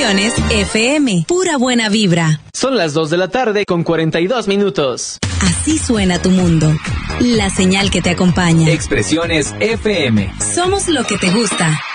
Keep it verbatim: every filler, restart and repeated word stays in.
Expresiones F M, pura buena vibra. Son las dos de la tarde con cuarenta y dos minutos. Así suena tu mundo. La señal que te acompaña. Expresiones F M. Somos lo que te gusta.